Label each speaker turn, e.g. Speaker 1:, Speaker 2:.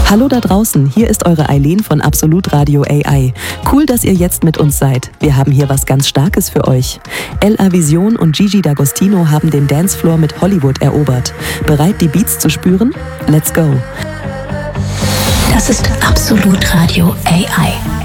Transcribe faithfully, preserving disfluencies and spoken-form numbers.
Speaker 1: Hallo da draußen, hier ist eure Eileen von Absolut Radio A I. Cool, dass ihr jetzt mit uns seid. Wir haben hier was ganz Starkes für euch. Ella Vision und Gigi D'Agostino haben den Dancefloor mit Hollywood erobert. Bereit, die Beats zu spüren? Let's go!
Speaker 2: Das ist Absolut Radio A I.